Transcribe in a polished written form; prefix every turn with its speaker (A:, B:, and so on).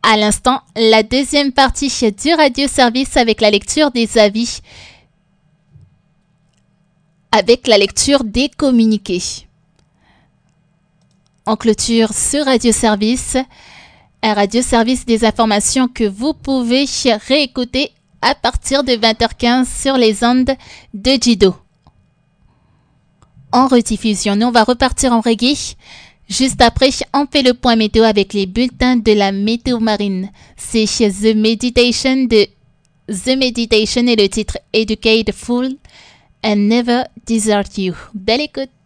A: À l'instant, la deuxième partie du radio-service avec la lecture des avis, avec la lecture des communiqués. En clôture ce radio-service, un radio-service des informations que vous pouvez réécouter à partir de 20h15 sur les ondes de Jido. En rediffusion, nous on va repartir en reggae. Juste après, on fait le point météo avec les bulletins de la météo marine. C'est chez The Meditation de The Meditation et le titre Educate the Fool and Never Desert You. Belle écoute!